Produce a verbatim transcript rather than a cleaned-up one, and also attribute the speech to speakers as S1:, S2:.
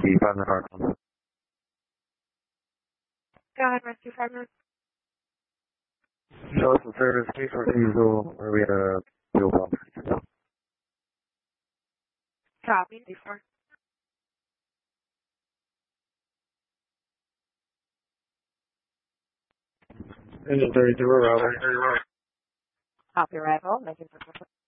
S1: Rescue five minute arc.
S2: Go ahead, Rescue five minutes.
S1: Show us the service case for diesel where we had a fuel pump.
S2: Copy. Before.
S1: Engine thirty-two, we're routing.
S2: Copy arrival. Making